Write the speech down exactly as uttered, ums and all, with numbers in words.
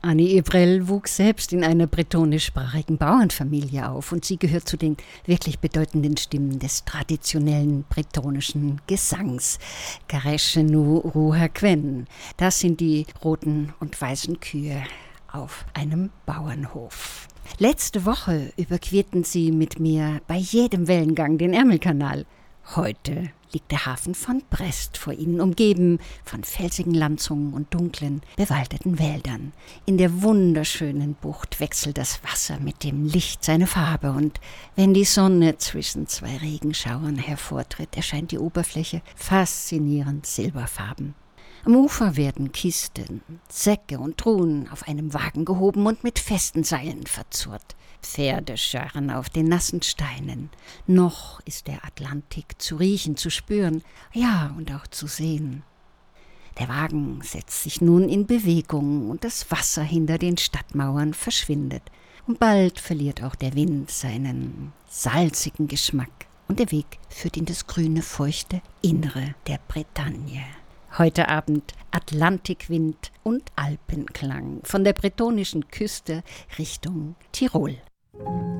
Annie Ebrell wuchs selbst in einer bretonischsprachigen Bauernfamilie auf und sie gehört zu den wirklich bedeutenden Stimmen des traditionellen bretonischen Gesangs. Caresce nu ruha quen. Das sind die roten und weißen Kühe auf einem Bauernhof. Letzte Woche überquerten sie mit mir bei jedem Wellengang den Ärmelkanal. Heute liegt der Hafen von Brest vor ihnen, umgeben von felsigen Landzungen und dunklen, bewaldeten Wäldern. In der wunderschönen Bucht wechselt das Wasser mit dem Licht seine Farbe und wenn die Sonne zwischen zwei Regenschauern hervortritt, erscheint die Oberfläche faszinierend silberfarben. Am Ufer werden Kisten, Säcke und Truhen auf einem Wagen gehoben und mit festen Seilen verzurrt. Pferde scharren auf den nassen Steinen. Noch ist der Atlantik zu riechen, zu spüren, ja, und auch zu sehen. Der Wagen setzt sich nun in Bewegung und das Wasser hinter den Stadtmauern verschwindet. Und bald verliert auch der Wind seinen salzigen Geschmack und der Weg führt in das grüne, feuchte Innere der Bretagne. Heute Abend Atlantikwind und Alpenklang von der bretonischen Küste Richtung Tirol.